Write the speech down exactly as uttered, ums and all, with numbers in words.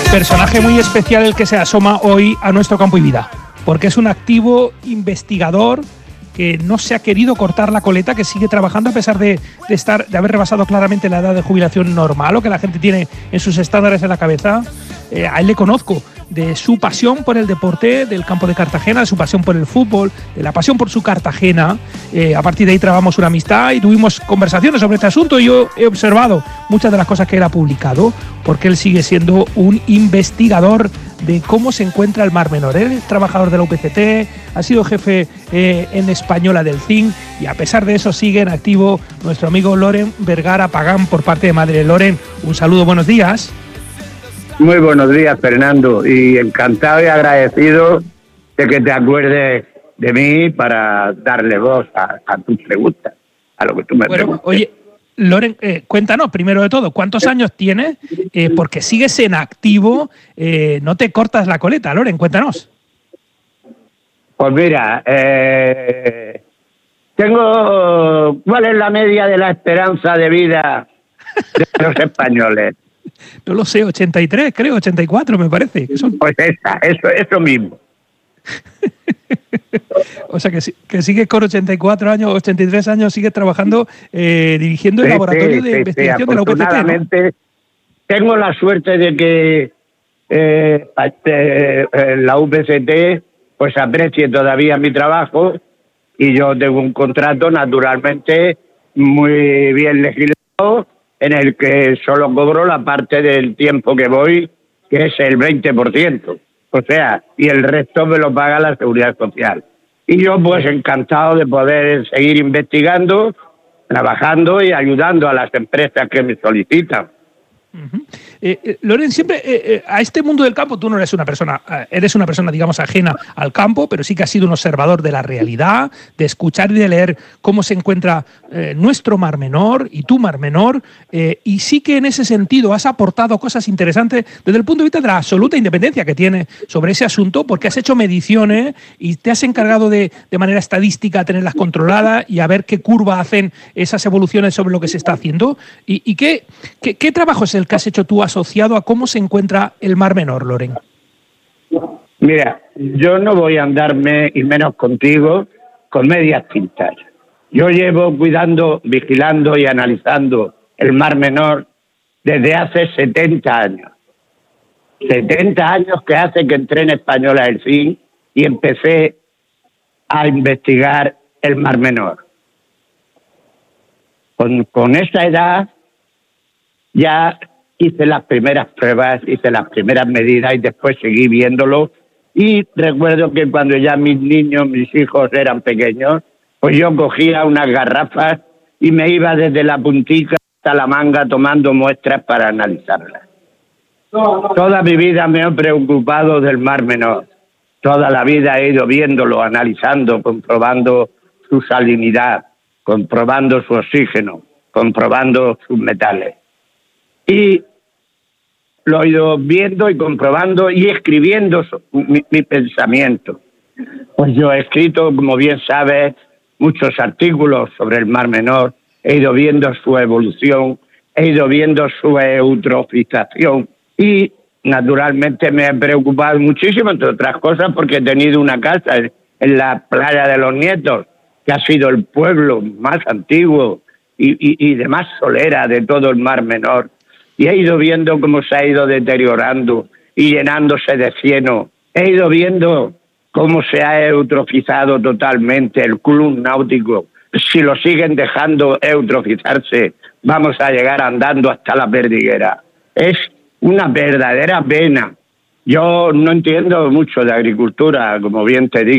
Personaje muy especial el que se asoma hoy a nuestro Campo y Vida, porque es un activo investigador que no se ha querido cortar la coleta, que sigue trabajando a pesar de, de estar de haber rebasado claramente la edad de jubilación normal o que la gente tiene en sus estándares en la cabeza. Eh, a él le conozco de su pasión por el deporte del campo de Cartagena, de su pasión por el fútbol, de la pasión por su Cartagena. Eh, a partir de ahí trabamos una amistad y tuvimos conversaciones sobre este asunto y yo he observado muchas de las cosas que él ha publicado, porque él sigue siendo un investigador de cómo se encuentra el Mar Menor. Él es trabajador de la U P C T, ha sido jefe eh, en Española del C I N y a pesar de eso sigue en activo nuestro amigo Loren Vergara Pagán por parte de Madre. Loren, un saludo, buenos días. Muy buenos días, Fernando, y encantado y agradecido de que te acuerdes de mí para darle voz a, a tus preguntas, a lo que tú me bueno, preguntas. Oye, Loren, eh, cuéntanos primero de todo, ¿cuántos años tienes? Eh, porque sigues en activo, eh, no te cortas la coleta, Loren, cuéntanos. Pues mira, eh, tengo... ¿Cuál es la media de la esperanza de vida de los españoles? No lo sé, ochenta y tres, creo, ochenta y cuatro me parece. Que son... Pues esa, eso, eso mismo. O sea, que, que sigues con ochenta y cuatro años, ochenta y tres años, sigues trabajando, eh, dirigiendo el sí, laboratorio sí, de sí, investigación sí, de la U P C T, afortunadamente, ¿no? Tengo la suerte de que eh, eh, la U P C T pues aprecie todavía mi trabajo y yo tengo un contrato naturalmente muy bien legislado en el que solo cobro la parte del tiempo que voy, que es el veinte por ciento. O sea, y el resto me lo paga la Seguridad Social. Y yo pues encantado de poder seguir investigando, trabajando y ayudando a las empresas que me solicitan. Uh-huh. eh, eh, Loren, siempre eh, eh, a este mundo del campo tú no eres una persona, eh, eres una persona, digamos, ajena al campo, pero sí que has sido un observador de la realidad, de escuchar y de leer cómo se encuentra eh, nuestro Mar Menor y tu Mar Menor, eh, y sí que en ese sentido has aportado cosas interesantes desde el punto de vista de la absoluta independencia que tiene sobre ese asunto, porque has hecho mediciones y te has encargado de, de manera estadística tenerlas controladas y a ver qué curva hacen esas evoluciones sobre lo que se está haciendo. ¿Y, y qué, qué, qué trabajo es el que has hecho tú asociado a cómo se encuentra el Mar Menor, Loren? Mira, yo no voy a andarme, y menos contigo, con medias tintas. Yo llevo cuidando, vigilando y analizando el Mar Menor desde hace setenta años. setenta años que hace que entré en Española del C I N y empecé a investigar el Mar Menor. Con, con esa edad ya hice las primeras pruebas, hice las primeras medidas y después seguí viéndolo. Y recuerdo que cuando ya mis niños, mis hijos eran pequeños, pues yo cogía unas garrafas y me iba desde la puntica hasta la manga tomando muestras para analizarlas. Toda mi vida me he preocupado del Mar Menor. Toda la vida he ido viéndolo, analizando, comprobando su salinidad, comprobando su oxígeno, comprobando sus metales. Y lo he ido viendo y comprobando y escribiendo mi, mi pensamiento. Pues yo he escrito, como bien sabes, muchos artículos sobre el Mar Menor, he ido viendo su evolución, he ido viendo su eutrofización y naturalmente me he preocupado muchísimo, entre otras cosas, porque he tenido una casa en la Playa de los Nietos, que ha sido el pueblo más antiguo y, y, y de más solera de todo el Mar Menor. Y he ido viendo cómo se ha ido deteriorando y llenándose de cieno. He ido viendo cómo se ha eutrofizado totalmente el club náutico. Si lo siguen dejando eutrofizarse, vamos a llegar andando hasta la Perdiguera. Es una verdadera pena. Yo no entiendo mucho de agricultura, como bien te digo.